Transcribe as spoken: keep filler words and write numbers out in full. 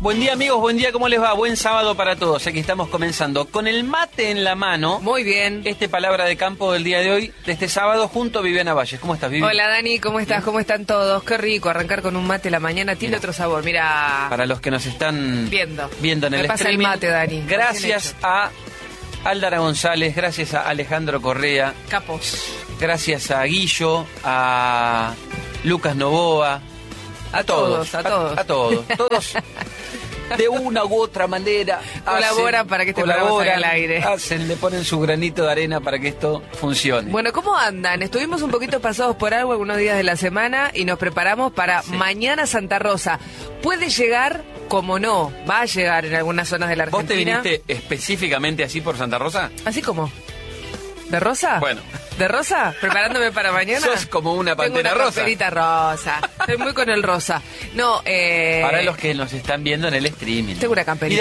Buen día, amigos, buen día, ¿cómo les va? Buen sábado para todos. Aquí estamos comenzando con el mate en la mano. Muy bien. Este palabra de campo del día de hoy, de este sábado, junto a Viviana Valles. ¿Cómo estás, Vivi? Hola, Dani, ¿cómo estás? ¿Cómo están todos? Qué rico arrancar con un mate la mañana. Tiene Mira. otro sabor, mira. Para los que nos están Viendo. viendo en Me el pasa streaming. el mate, Dani. Gracias a Aldara González, gracias a Alejandro Correa, Capos. gracias a Guillo, a Lucas Novoa, a, A todos, a todos. A, a todos, todos de una u otra manera Colaboran hacen, para que este programa salga al aire. Hacen, le ponen su granito de arena para que esto funcione. Bueno, ¿cómo andan? Estuvimos un poquito pasados por algo algunos días de la semana y nos preparamos para Sí. mañana Santa Rosa. Puede llegar, como no, va a llegar en algunas zonas de la ¿Vos te Argentina. viniste específicamente así por Santa Rosa? ¿Así como? ¿De rosa? Bueno. ¿De rosa? ¿Preparándome para mañana? Sos como una pantera Tengo una rosa. camperita rosa. Estoy muy con el rosa. No, eh... Para los que nos están viendo en el streaming. Tengo una camperita